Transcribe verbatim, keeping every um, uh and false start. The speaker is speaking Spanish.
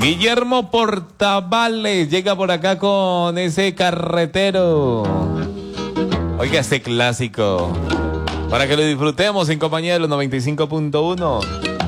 Guillermo Portavales llega por acá con ese carretero. Oiga este clásico, para que lo disfrutemos en compañía de los noventa y cinco punto uno.